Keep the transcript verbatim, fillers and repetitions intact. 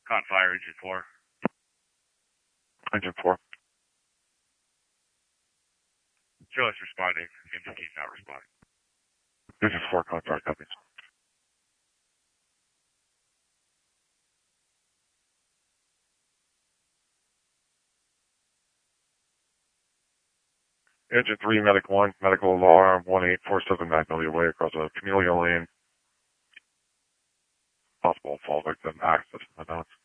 Caught fire, engine four. Engine four. Show us responding. Engine team not responding. Engine four, contact copies. Engine three, medic one, medical alarm one eight four seven Magnolia Way across a Camellia Lane. Possible fall victim access unknown.